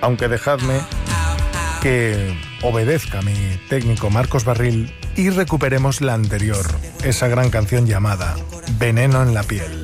Aunque dejadme que obedezca a mi técnico Marcos Barril y recuperemos la anterior, esa gran canción llamada Veneno en la piel.